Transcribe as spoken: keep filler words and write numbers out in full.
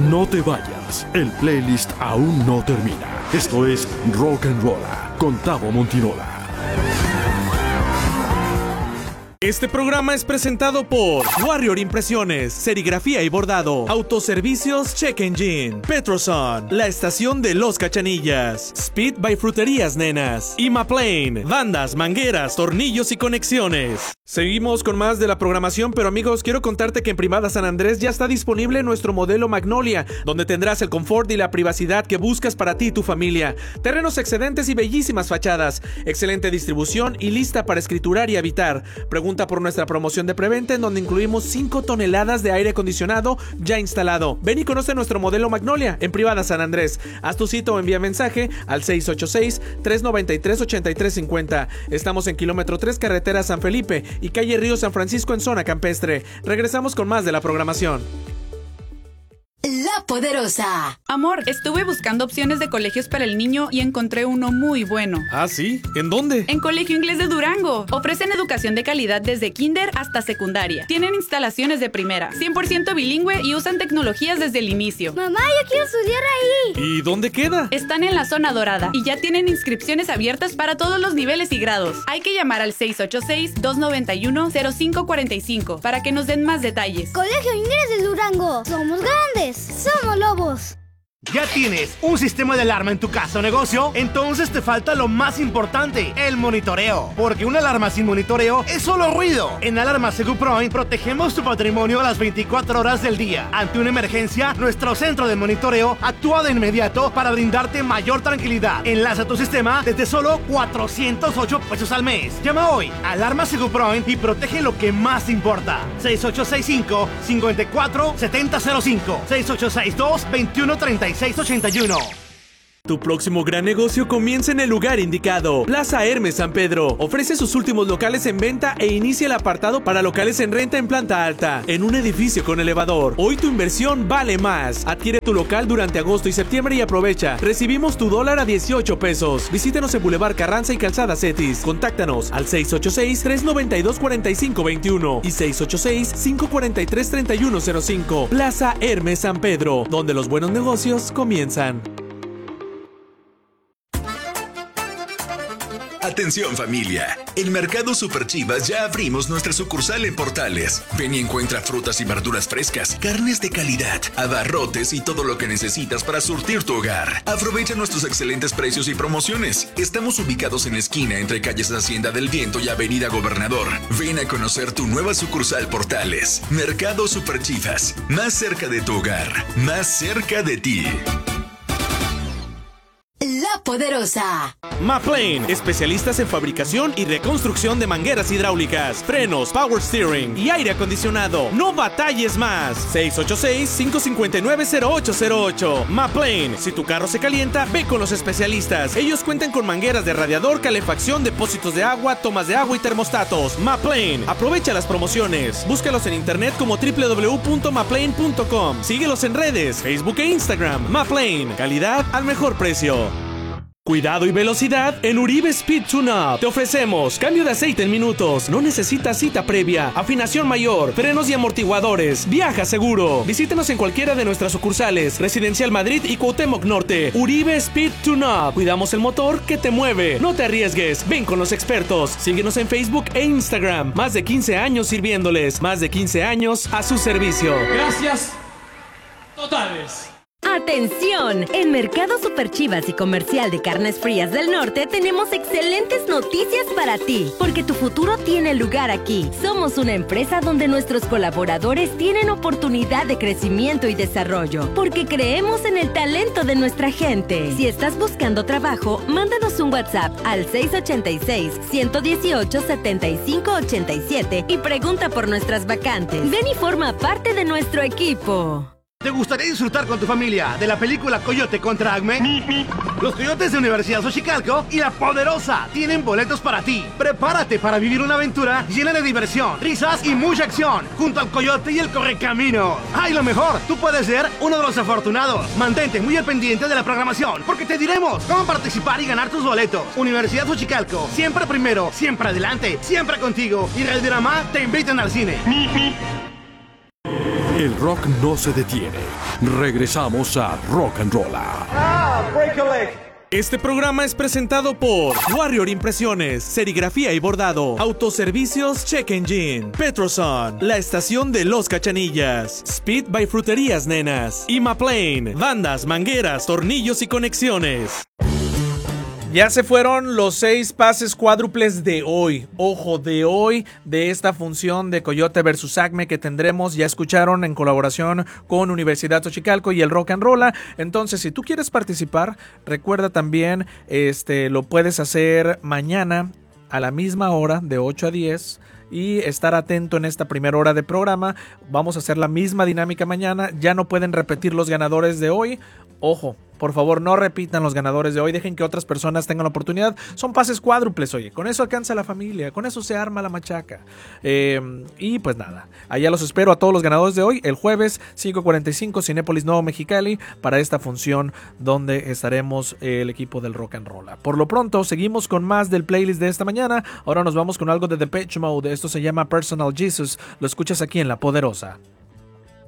No te vayas, el playlist aún no termina. Esto es Rock and Rolla con Tavo Montinola. Este programa es presentado por Warrior Impresiones, Serigrafía y Bordado, Autoservicios Check Engine, Petroson, La Estación de los Cachanillas, Speed by Fruterías Nenas, Imaplane, bandas, mangueras, tornillos y conexiones. Seguimos con más de la programación, pero amigos, quiero contarte que en Privada San Andrés ya está disponible nuestro modelo Magnolia, donde tendrás el confort y la privacidad que buscas para ti y tu familia. Terrenos excedentes y bellísimas fachadas, excelente distribución y lista para escriturar y habitar. Pregunta por nuestra promoción de preventa, en donde incluimos cinco toneladas de aire acondicionado ya instalado. Ven y conoce nuestro modelo Magnolia en Privada San Andrés. Haz tu cita o envía mensaje al seis ocho seis, tres nueve tres, ocho tres cinco cero. Estamos en kilómetro tres, carretera San Felipe y calle Río San Francisco en zona campestre. Regresamos con más de la programación. La Poderosa. Amor, estuve buscando opciones de colegios para el niño y encontré uno muy bueno. ¿Ah, sí? ¿En dónde? En Colegio Inglés de Durango. Ofrecen educación de calidad desde kinder hasta secundaria. Tienen instalaciones de primera, cien por ciento bilingüe y usan tecnologías desde el inicio. Mamá, yo quiero estudiar ahí. ¿Y dónde queda? Están en la zona dorada y ya tienen inscripciones abiertas para todos los niveles y grados. Hay que llamar al seis ocho seis, dos nueve uno, cero cinco cuatro cinco para que nos den más detalles. Colegio Inglés de Durango. Somos grandes. Somos lobos. ¿Ya tienes un sistema de alarma en tu casa o negocio? Entonces te falta lo más importante, el monitoreo. Porque una alarma sin monitoreo es solo ruido. En Alarmas Seguproin protegemos tu patrimonio a las veinticuatro horas del día. Ante una emergencia, nuestro centro de monitoreo actúa de inmediato para brindarte mayor tranquilidad. Enlaza tu sistema desde solo cuatrocientos ocho pesos al mes. Llama hoy a Alarmas Seguproin y protege lo que más te importa. seis ocho seis cinco, cinco cuatro, siete cero cero cinco, seis ocho seis dos, veintiuno treinta y seis ochenta y uno. Tu próximo gran negocio comienza en el lugar indicado. Plaza Hermes San Pedro ofrece sus últimos locales en venta e inicia el apartado para locales en renta en planta alta, en un edificio con elevador. Hoy tu inversión vale más. Adquiere tu local durante agosto y septiembre y aprovecha. Recibimos tu dólar a dieciocho pesos. Visítanos en Boulevard Carranza y Calzada Cetis. Contáctanos al seis ocho seis, tres nueve dos, cuatro cinco dos uno y seis ocho seis, cinco cuatro tres, tres uno cero cinco. Plaza Hermes San Pedro, donde los buenos negocios comienzan. Atención familia, en Mercado Super Chivas ya abrimos nuestra sucursal en Portales. Ven y encuentra frutas y verduras frescas, carnes de calidad, abarrotes y todo lo que necesitas para surtir tu hogar. Aprovecha nuestros excelentes precios y promociones. Estamos ubicados en esquina entre calles Hacienda del Viento y Avenida Gobernador. Ven a conocer tu nueva sucursal Portales. Mercado Super Chivas, más cerca de tu hogar, más cerca de ti. La Poderosa. Maplane, especialistas en fabricación y reconstrucción de mangueras hidráulicas, frenos, power steering y aire acondicionado. No batalles más. seis ocho seis, cinco cinco nueve, cero ocho cero ocho. Maplane, si tu carro se calienta, ve con los especialistas. Ellos cuentan con mangueras de radiador, calefacción, depósitos de agua, tomas de agua y termostatos. Maplane, aprovecha las promociones. Búscalos en internet como doble u doble u doble u punto maplane punto com. Síguelos en redes, Facebook e Instagram. Maplane, calidad al mejor precio. Cuidado y velocidad en Uribe Speed Tune-Up. Te ofrecemos cambio de aceite en minutos. No necesitas cita previa. Afinación mayor, frenos y amortiguadores. Viaja seguro. Visítanos en cualquiera de nuestras sucursales. Residencial Madrid y Cuauhtémoc Norte. Uribe Speed Tune-Up. Cuidamos el motor que te mueve. No te arriesgues. Ven con los expertos. Síguenos en Facebook e Instagram. Más de quince años sirviéndoles. Más de quince años a su servicio. Gracias totales. ¡Atención! En Mercado Super Chivas y Comercial de Carnes Frías del Norte tenemos excelentes noticias para ti, porque tu futuro tiene lugar aquí. Somos una empresa donde nuestros colaboradores tienen oportunidad de crecimiento y desarrollo, porque creemos en el talento de nuestra gente. Si estás buscando trabajo, mándanos un WhatsApp al seis ocho seis, uno uno ocho, siete cinco ocho siete y pregunta por nuestras vacantes. Ven y forma parte de nuestro equipo. ¿Te gustaría disfrutar con tu familia de la película Coyote contra Acme? Los Coyotes de Universidad Xochicalco y La Poderosa tienen boletos para ti. Prepárate para vivir una aventura llena de diversión, risas y mucha acción junto al Coyote y el Correcaminos. ¡Ay, lo mejor! Tú puedes ser uno de los afortunados. Mantente muy al pendiente de la programación porque te diremos cómo participar y ganar tus boletos. Universidad Xochicalco, siempre primero, siempre adelante, siempre contigo. Y Real Drama te invitan al cine. El rock no se detiene. Regresamos a Rock and Rolla. Ah, break a leg. Este programa es presentado por Warrior Impresiones, serigrafía y bordado, autoservicios Check Engine, Petroson, la estación de Los Cachanillas, Speed by Fruterías Nenas, Imaplane, bandas, mangueras, tornillos y conexiones. Ya se fueron los seis pases cuádruples de hoy. Ojo, de hoy, de esta función de Coyote versus Acme que tendremos, ya escucharon, en colaboración con Universidad Xochicalco y el Rock and Rolla. Entonces, si tú quieres participar, recuerda también, este, lo puedes hacer mañana a la misma hora, de ocho a diez. Y estar atento en esta primera hora de programa. Vamos a hacer la misma dinámica mañana. Ya no pueden repetir los ganadores de hoy. Ojo, por favor, no repitan los ganadores de hoy. Dejen que otras personas tengan la oportunidad. Son pases cuádruples, oye. Con eso alcanza la familia. Con eso se arma la machaca. Eh, y pues nada. Allá los espero a todos los ganadores de hoy. El jueves, cinco cuarenta y cinco, Cinépolis Nuevo Mexicali. Para esta función donde estaremos el equipo del Rock and Rolla. Por lo pronto, seguimos con más del playlist de esta mañana. Ahora nos vamos con algo de Depeche Mode. Esto se llama Personal Jesus. Lo escuchas aquí en La Poderosa.